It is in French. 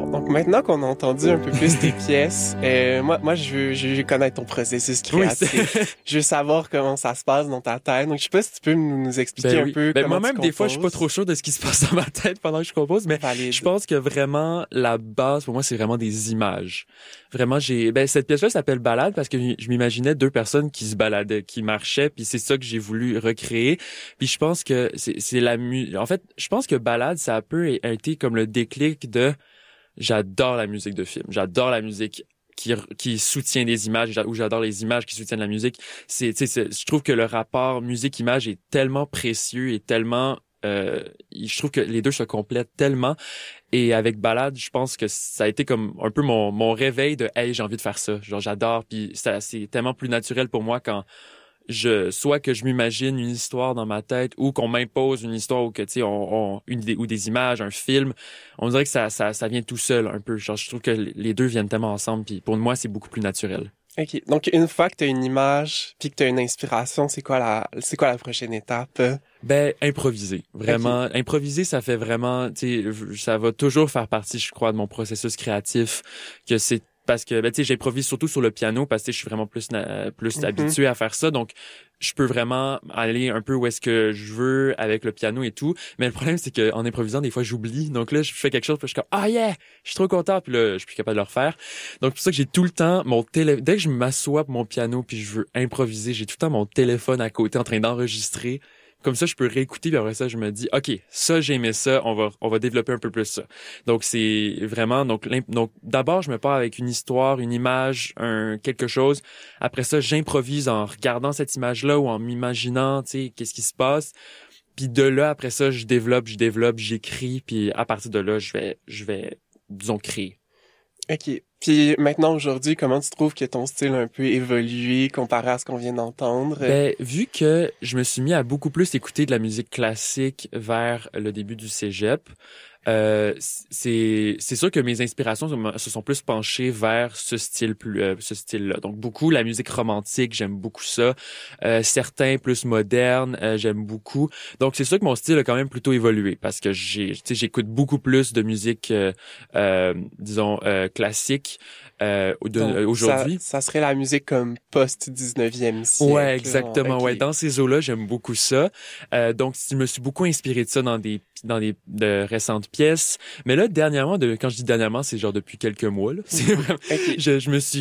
Donc maintenant qu'on a entendu un peu plus tes pièces, moi je veux connaître ton processus créatif. Oui, Je veux savoir comment ça se passe dans ta tête. Donc je sais pas si tu peux nous expliquer un peu comment moi-même, tu des fois, je suis pas composes. trop sûr de ce qui se passe dans ma tête pendant que je compose, mais Valide. je pense que vraiment, la base, pour moi, c'est vraiment des images. Vraiment, cette pièce-là s'appelle Balade parce que je m'imaginais deux personnes qui se baladaient, qui marchaient, puis c'est ça que j'ai voulu recréer. Puis je pense que en fait, je pense que Balade, ça a un peu été comme le déclic de j'adore la musique de film. J'adore la musique qui soutient des images, ou j'adore les images qui soutiennent la musique. Je trouve que le rapport musique-image est tellement précieux et tellement je trouve que les deux se complètent tellement. Et avec Balade, je pense que ça a été comme un peu mon réveil de hey, j'ai envie de faire ça. Genre j'adore, puis ça c'est tellement plus naturel pour moi quand soit que je m'imagine une histoire dans ma tête ou qu'on m'impose une histoire ou que tu sais ou des images, un film, on dirait que ça vient tout seul un peu. Genre je trouve que les deux viennent tellement ensemble, puis pour moi c'est beaucoup plus naturel. OK. Donc une fois que tu as une image puis que tu as une inspiration, c'est quoi la prochaine étape? Ben improviser, vraiment. Okay. Improviser, ça fait vraiment, tu sais, ça va toujours faire partie, je crois, de mon processus créatif. Que c'est parce que ben tu sais, j'improvise surtout sur le piano parce que je suis vraiment plus habitué à faire ça. Donc je peux vraiment aller un peu où est-ce que je veux avec le piano et tout. Mais le problème, c'est que en improvisant, des fois, j'oublie. Donc là, je fais quelque chose, puis je suis comme ah yeah, je suis trop content, puis là, je suis plus capable de le refaire. Donc c'est pour ça que j'ai tout le temps dès que je m'assois pour mon piano puis je veux improviser, j'ai tout le temps mon téléphone à côté en train d'enregistrer. Comme ça, je peux réécouter, puis après ça, je me dis, OK, ça, j'ai aimé ça, on va développer un peu plus ça. Donc, c'est vraiment, donc, d'abord, je me pars avec une histoire, une image, quelque chose. Après ça, j'improvise en regardant cette image-là ou en m'imaginant, tu sais, qu'est-ce qui se passe. Puis de là, après ça, je développe, j'écris, puis à partir de là, je vais, disons, créer. OK. Puis maintenant, aujourd'hui, comment tu trouves que ton style a un peu évolué comparé à ce qu'on vient d'entendre? Ben, vu que je me suis mis à beaucoup plus écouter de la musique classique vers le début du cégep, c'est sûr que mes inspirations se sont plus penchées vers ce style-là. Donc beaucoup la musique romantique, j'aime beaucoup ça. Certains plus modernes, j'aime beaucoup. Donc c'est sûr que mon style a quand même plutôt évolué parce que j'écoute beaucoup plus de musique disons classique aujourd'hui. Ça serait la musique comme post-19e siècle. Ouais, exactement. Okay. Ouais, dans ces eaux-là, j'aime beaucoup ça. Donc, je me suis beaucoup inspiré de ça dans des de récentes pièces. Mais là, dernièrement, quand je dis dernièrement, c'est genre depuis quelques mois. Là. C'est vraiment, okay. je me suis